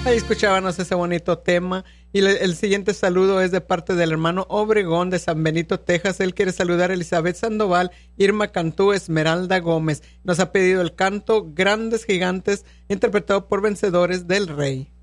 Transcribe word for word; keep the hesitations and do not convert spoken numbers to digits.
Ahí escuchábamos ese bonito tema. Y le, el siguiente saludo es de parte del hermano Obregón de San Benito, Texas. Él quiere saludar a Elizabeth Sandoval, Irma Cantú, Esmeralda Gómez. Nos ha pedido el canto Grandes Gigantes, interpretado por Vencedores del Rey.